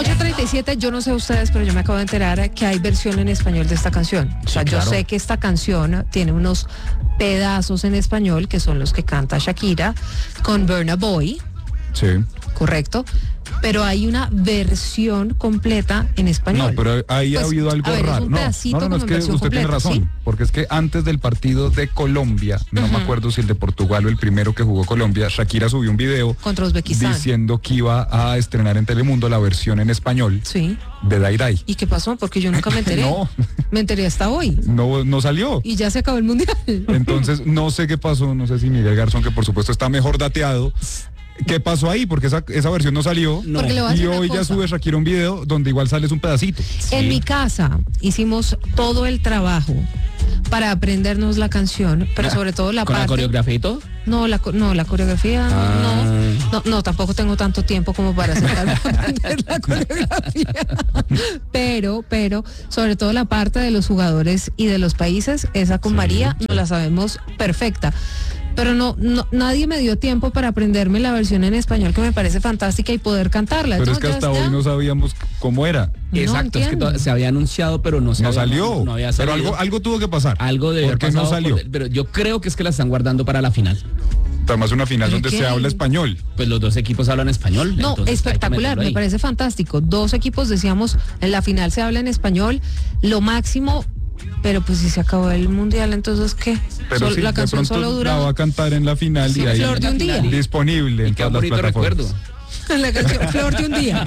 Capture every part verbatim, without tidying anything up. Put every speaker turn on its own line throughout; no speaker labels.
ocho treinta y siete, yo no sé ustedes, pero yo me acabo de enterar que hay versión en español de esta canción. O sea,
Sí, claro.
yo sé que esta canción tiene unos pedazos en español que son los que canta Shakira con Burna Boy.
Sí.
Correcto. Pero hay una versión completa en español.
No, pero ahí
Pues,
ha habido algo
a ver, es
raro.
un
No,
pedacito
no, no, no, es
como
que
versión
usted tiene
completa,
razón.
¿sí?
Porque es que antes del partido de Colombia, no
Ujú.
me acuerdo si el de Portugal o el primero que jugó Colombia, Shakira subió un video
Contra Uzbekistán.
diciendo que iba a estrenar en Telemundo la versión en español
Sí.
de Dai Dai.
¿Y qué pasó? Porque yo nunca me enteré.
No.
Me enteré hasta hoy.
No, no salió.
Y ya se acabó el mundial.
Entonces, no sé qué pasó, no sé si Miguel Garzón, que por supuesto está mejor dateado, ¿qué pasó ahí? Porque esa, esa versión no salió.
No. Porque le voy a
Y
decir una
hoy ya
cosa.
sube Shakira un video donde igual sales un pedacito.
En mi casa hicimos todo el trabajo para aprendernos la canción, pero sobre todo la
¿Con
parte...
la coreografía y todo?
No, la, co- no, la coreografía,
Ah.
no, no, no, tampoco tengo tanto tiempo como para sentarme a aprender la coreografía. Pero, pero, sobre todo la parte de los jugadores y de los países, esa con
Sí,
María,
sí.
no la sabemos perfecta. Pero no, no, nadie me dio tiempo para aprenderme la versión en español, que me parece fantástica, y poder cantarla.
Pero
No,
es que
ya
hasta
está.
hoy no sabíamos cómo era.
No
Exacto, es que
entiendo.
to- se había anunciado, pero no, se
No
había-
salió.
no había
Pero
salido.
algo, algo tuvo que pasar.
Algo de haber
Porque no
pasado,
salió.
por- pero yo creo que es que la están guardando para la final.
Además una final
¿Pero
donde
qué?
se habla español.
Pues los dos equipos hablan español.
No,
entonces hay que
espectacular,
meterlo
me
ahí.
parece fantástico. Dos equipos, decíamos, en la final se habla en español, lo máximo, pero pues si se acabó el mundial, entonces ¿qué?
Pero
Sol-
sí,
la
de
canción
pronto
solo
la va
dura
a cantar en la final
Sí,
y ahí
Flor de un día.
disponible
Y
en
qué
todas las
bonito recuerdo.
plataformas.
la canción Flor de un día.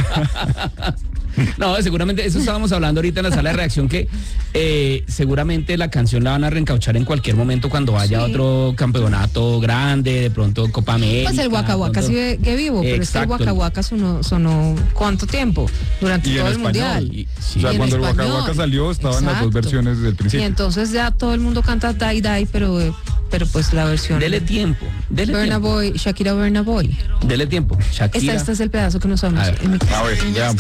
No, seguramente, eso estábamos hablando ahorita en la sala de reacción, que eh, seguramente la canción la van a reencauchar en cualquier momento cuando haya
Sí.
otro campeonato grande, de pronto Copa América.
Pues el Waka Waka
pronto-
sigue que vivo, pero es que el
Exacto.
Waka Waka sonó, sonó ¿cuánto tiempo? Durante
Y en
todo el
español.
mundial.
Y-
O
sí.
sea,
Y en
cuando el Waka
español.
Waka salió estaban las dos
Exacto.
versiones desde el
Y
principio.
entonces ya todo el mundo canta Dai Dai, pero, eh, pero pues la versión
Dele tiempo, dele
Burna
tiempo.
Boy, Shakira Burna Boy.
Dele tiempo.
Este,
Shakira.
este es el pedazo que nos
A
sabemos
ver.
en mi casa.
A ver, veamos.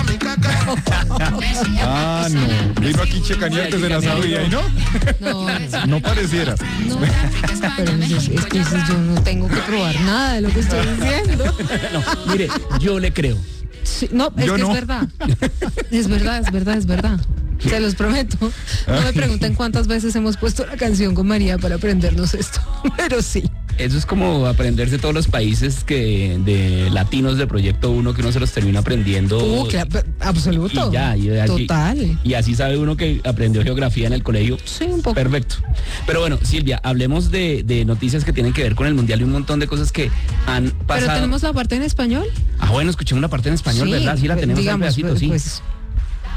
Ah, no. Vino aquí Checaní antes de la sabía y no.
No,
No pareciera.
no, pero es, es que si yo no tengo que probar nada de lo que estoy diciendo.
No, mire, yo le creo.
Sí, no, es
Yo
que
no.
es verdad. Es verdad, es verdad, es verdad. Se los prometo. No me pregunten cuántas veces hemos puesto la canción con María para aprendernos esto, pero sí.
Eso es como aprenderse todos los países que de latinos de Proyecto uno, que uno se los termina aprendiendo.
Uh, claro, absoluto.
Y ya, y de allí-
Total.
Y así sabe uno que aprendió geografía en el colegio.
Sí, un poco.
Perfecto. Pero bueno, Silvia, hablemos de, de noticias que tienen que ver con el Mundial y un montón de cosas que han pasado.
Pero tenemos la parte en español.
Ah, bueno, escuchemos la parte en español, ¿verdad? Sí, la tenemos en
digamos,
pedacito, sí.
pues,